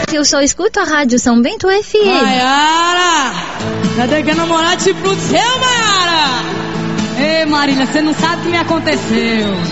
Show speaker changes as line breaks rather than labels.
Eu só escuto a rádio São Bento FM.
Maiara! Cadê que a namorada te pro céu, Maiara? Ei, Marília, você não sabe o que me aconteceu.